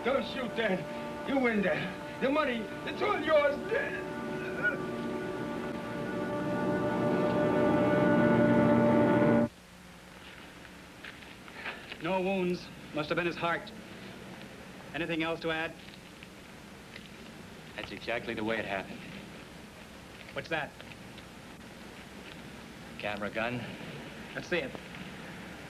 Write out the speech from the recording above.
Don't shoot, Dad. You win, Dad. The money, it's all yours, Dad. No wounds. Must have been his heart. Anything else to add? That's exactly the way it happened. What's that? Camera gun. Let's see it.